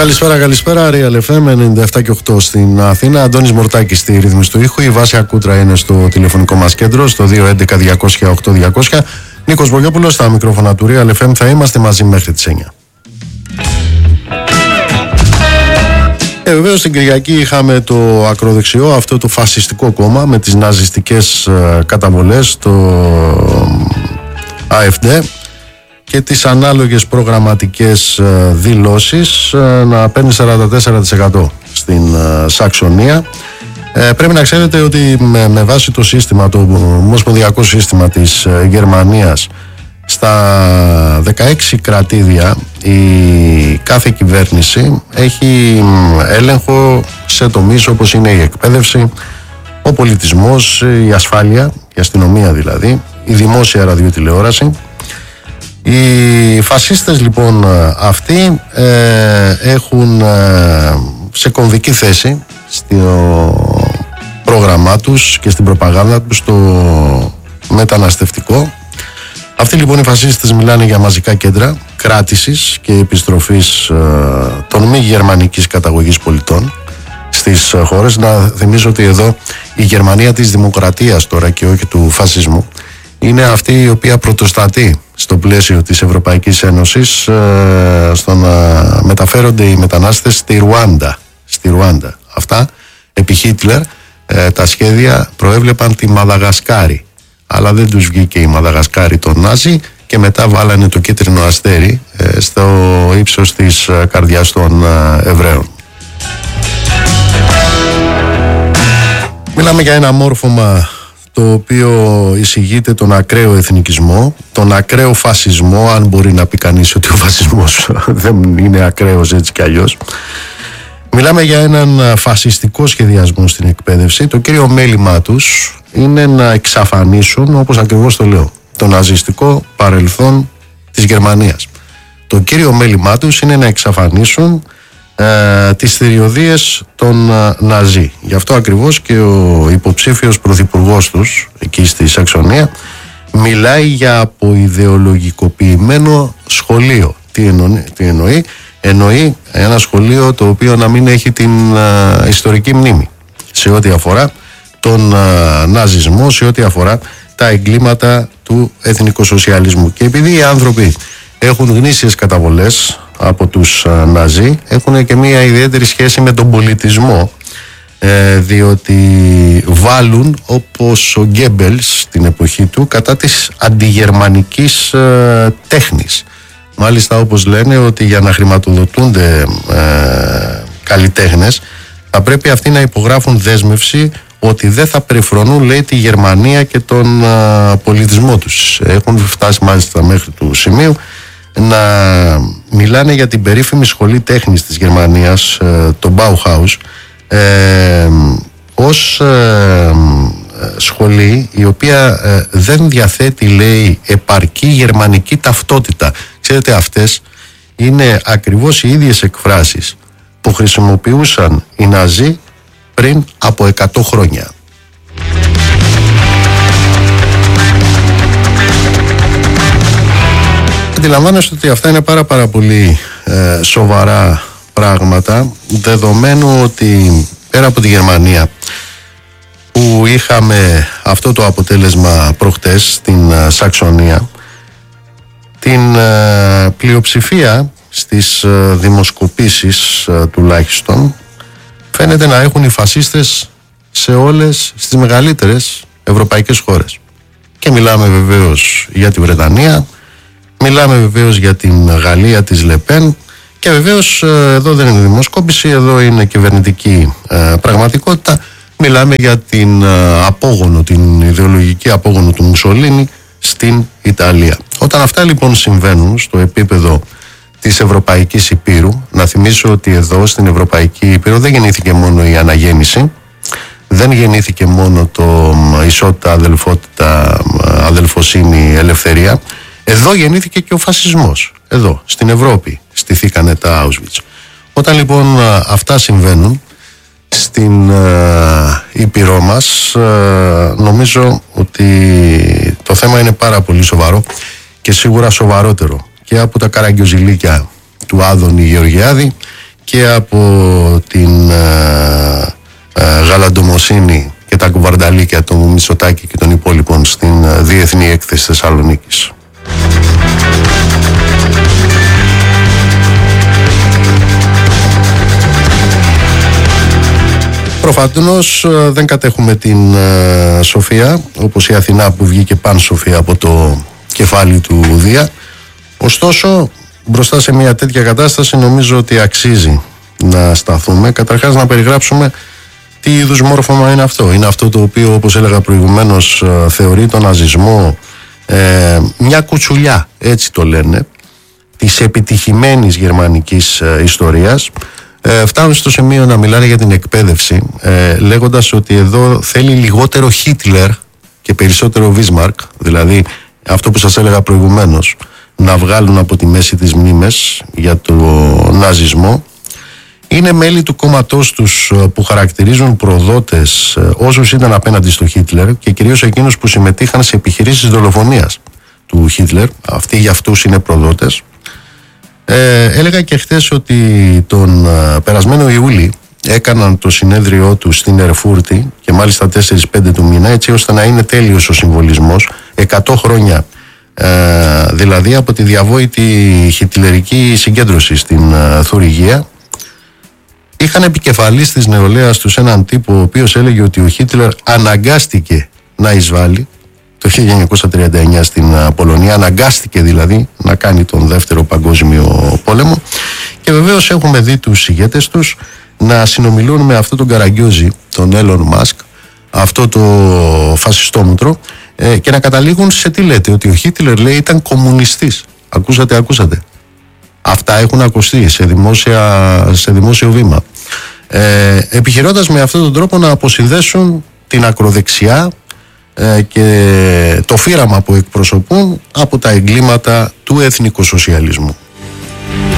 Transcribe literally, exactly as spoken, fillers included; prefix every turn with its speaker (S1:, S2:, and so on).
S1: Καλησπέρα, καλησπέρα. Real εφ εμ ενενήντα επτά και οκτώ στην Αθήνα. Αντώνης Μορτάκης στη ρύθμιση του ήχου. Η Βάσια Κούτρα είναι στο τηλεφωνικό μας κέντρο, στο δύο έντεκα διακόσια οκτώ διακόσια. Νίκος Βογιόπουλος στα μικρόφωνα του Real εφ εμ. Θα είμαστε μαζί μέχρι τις εννιά. Ε, βεβαίως την Κυριακή είχαμε το ακροδεξιό, αυτό το φασιστικό κόμμα με τις ναζιστικές ε, καταβολές, το ε, AfD, και τις ανάλογες προγραμματικές ε, δηλώσεις ε, να παίρνει σαράντα τέσσερα τοις εκατό στην ε, Σαξονία. Ε, πρέπει να ξέρετε ότι με, με βάση το σύστημα, το ομοσπονδιακό σύστημα της ε, Γερμανίας, στα δεκαέξι κρατήδια η κάθε κυβέρνηση έχει έλεγχο σε τομείς όπως είναι η εκπαίδευση, ο πολιτισμός, η ασφάλεια, η αστυνομία δηλαδή, η δημόσια ραδιοτηλεόραση. Οι φασίστες λοιπόν αυτοί ε, έχουν ε, σε κομβική θέση στο πρόγραμμά τους και στην προπαγάνδα τους το μεταναστευτικό. Αυτοί λοιπόν οι φασίστες μιλάνε για μαζικά κέντρα κράτησης και επιστροφής ε, των μη γερμανικής καταγωγής πολιτών στις χώρες. Να θυμίζω ότι εδώ η Γερμανία της δημοκρατίας τώρα και όχι του φασισμού είναι αυτή η οποία πρωτοστατεί στο πλαίσιο της Ευρωπαϊκής Ένωσης ε, στο να μεταφέρονται οι μετανάστες στη Ρουάντα. Στη Ρουάντα. Αυτά επί Χίτλερ ε, τα σχέδια προέβλεπαν τη Μαδαγασκάρη. Αλλά δεν τους βγήκε η Μαδαγασκάρη των Νάζι και μετά βάλανε το κίτρινο αστέρι ε, στο ύψος της ε, καρδιάς των ε, Εβραίων. Μιλάμε για ένα μόρφωμα το οποίο εισηγείται τον ακραίο εθνικισμό, τον ακραίο φασισμό, αν μπορεί να πει κανείς ότι ο φασισμός δεν είναι ακραίος έτσι κι αλλιώς. Μιλάμε για έναν φασιστικό σχεδιασμό στην εκπαίδευση. Το κύριο μέλημά τους είναι να εξαφανίσουν, όπως ακριβώς το λέω, το ναζιστικό παρελθόν της Γερμανίας. Το κύριο μέλημά τους είναι να εξαφανίσουν ε, τις θηριωδίες των ε, Ναζί. Γι' αυτό ακριβώς και ο υποψήφιος πρωθυπουργός τους, εκεί στη Σαξονία, μιλάει για αποειδεολογικοποιημένο σχολείο. Τι εννοεί, τι εννοεί? Εννοεί ένα σχολείο το οποίο να μην έχει την ε, ιστορική μνήμη σε ό,τι αφορά τον ε, ναζισμό, σε ό,τι αφορά τα εγκλήματα του εθνικοσοσιαλισμού. Και επειδή οι άνθρωποι έχουν γνήσιες καταβολές από τους ε, Ναζί, έχουν και μια ιδιαίτερη σχέση με τον πολιτισμό, ε, διότι βάλουν, όπως ο Γκέμπελς στην εποχή του, κατά της αντιγερμανικής ε, τέχνης. Μάλιστα, όπως λένε, ότι για να χρηματοδοτούνται ε, καλλιτέχνες θα πρέπει αυτοί να υπογράφουν δέσμευση ότι δεν θα περιφρονούν, λέει, τη Γερμανία και τον ε, πολιτισμό τους. Έχουν φτάσει μάλιστα μέχρι του σημείου να μιλάνε για την περίφημη σχολή τέχνης της Γερμανίας, ε, το Bauhaus, ε, ως ε, σχολή η οποία ε, δεν διαθέτει, λέει, επαρκή γερμανική ταυτότητα. Ξέρετε, αυτές είναι ακριβώς οι ίδιες εκφράσεις που χρησιμοποιούσαν οι Ναζί πριν από εκατό χρόνια. Αντιλαμβάνεστε ότι αυτά είναι πάρα πάρα πολύ ε, σοβαρά πράγματα, δεδομένου ότι πέρα από τη Γερμανία που είχαμε αυτό το αποτέλεσμα προχτές στην ε, Σαξονία, την ε, πλειοψηφία στις ε, δημοσκοπήσεις ε, τουλάχιστον φαίνεται να έχουν οι φασίστες σε όλες στις μεγαλύτερες ευρωπαϊκές χώρες. Και μιλάμε βεβαίως για τη Βρετανία, μιλάμε βεβαίως για την Γαλλία της Λεπέν και βεβαίως ε, εδώ δεν είναι δημοσκόπηση, εδώ είναι κυβερνητική ε, πραγματικότητα. Μιλάμε για την ε, απόγονο, την ιδεολογική απόγονο του Μουσολίνη στην Ιταλία. Όταν αυτά λοιπόν συμβαίνουν στο επίπεδο της Ευρωπαϊκής Υπήρου, να θυμίσω ότι εδώ στην Ευρωπαϊκή Υπήρο δεν γεννήθηκε μόνο η αναγέννηση, δεν γεννήθηκε μόνο το ισότητα, αδελφότητα, αδελφοσύνη, ελευθερία. Εδώ γεννήθηκε και ο φασισμός. Εδώ, στην Ευρώπη, στηθήκανε τα Auschwitz. Όταν λοιπόν αυτά συμβαίνουν στην uh, Ήπειρό μας, uh, νομίζω ότι το θέμα είναι πάρα πολύ σοβαρό και σίγουρα σοβαρότερο και από τα καραγκιόζηλίκια του Άδωνη Γεωργιάδη και από την ε, ε, γαλαντομοσύνη και τα κουβαρνταλίκια των Μητσοτάκη και των υπόλοιπων στην ε, Διεθνή Έκθεση Θεσσαλονίκης. Προφανώς δεν κατέχουμε την ε, Σοφία, όπως η Αθηνά που βγήκε παν Σοφία από το κεφάλι του Δία. Ωστόσο, μπροστά σε μια τέτοια κατάσταση νομίζω ότι αξίζει να σταθούμε. Καταρχάς να περιγράψουμε τι είδους μόρφωμα είναι αυτό. Είναι αυτό το οποίο, όπως έλεγα προηγουμένως, θεωρεί τον ναζισμό ε, μια κουτσουλιά, έτσι το λένε, της επιτυχημένης γερμανικής ε, ιστορίας. Ε, φτάνουν στο σημείο να μιλάνε για την εκπαίδευση, ε, λέγοντας ότι εδώ θέλει λιγότερο Χίτλερ και περισσότερο Βίσμαρκ, δηλαδή αυτό που σας έλεγα προηγουμένως, να βγάλουν από τη μέση τις μνήμες για το ναζισμό. Είναι μέλη του κόμματός τους που χαρακτηρίζουν προδότες όσους ήταν απέναντι στο Χίτλερ και κυρίως εκείνους που συμμετείχαν σε επιχειρήσεις δολοφονίας του Χίτλερ. Αυτοί για αυτούς είναι προδότες. Ε, έλεγα και χθες ότι τον ε, περασμένο Ιούλη έκαναν το συνέδριό του στην Ερφούρτη και μάλιστα τέσσερις πέντε του μήνα, έτσι ώστε να είναι τέλειος ο συμβολισμός, εκατό χρόνια ε, δηλαδή από τη διαβόητη χιτλερική συγκέντρωση στην ε, Θουριγία. Είχαν επικεφαλής της νεολαίας τους έναν τύπο ο οποίος έλεγε ότι ο Χίτλερ αναγκάστηκε να εισβάλλει το χίλια εννιακόσια τριάντα εννιά στην Πολωνία, αναγκάστηκε δηλαδή να κάνει τον δεύτερο παγκόσμιο πόλεμο. Και βεβαίως έχουμε δει τους ηγέτες τους να συνομιλούν με αυτό τον καραγκιόζη, τον Έλλον Μάσκ, αυτό το φασιστόμουτρο, ε, και να καταλήγουν σε τι λέτε, ότι ο Χίτλερ, λέει, ήταν κομμουνιστής. Ακούσατε, ακούσατε. Αυτά έχουν ακουστεί σε, δημόσια, σε δημόσιο βήμα. Ε, επιχειρώντας με αυτόν τον τρόπο να αποσυνδέσουν την ακροδεξιά ε, και το φύραμα που εκπροσωπούν από τα εγκλήματα του εθνικοσοσιαλισμού.